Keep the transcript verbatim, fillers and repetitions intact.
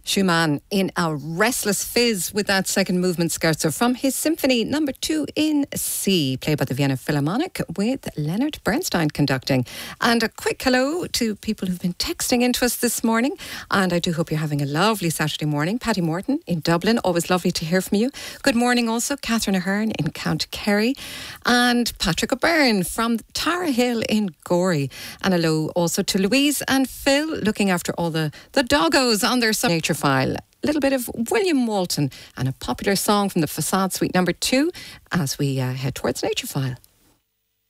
Schumann in a restless fizz with that second movement scherzo from his Symphony Number Two in C, played by the Vienna Philharmonic with Leonard Bernstein conducting. And a quick hello to people who've been texting into us this morning. And I do hope you're having a lovely Saturday morning. Paddy Morton in Dublin, always lovely to hear from you. Good morning also, Catherine Ahern in County Kerry, and Patrick O'Byrne from Tara Hill in Gorey. And hello also to Louise and Phil, looking after all the, the doggos on their nature file. A little bit of William Walton and a popular song from the Facade Suite Number Two as we uh, head towards Nature File.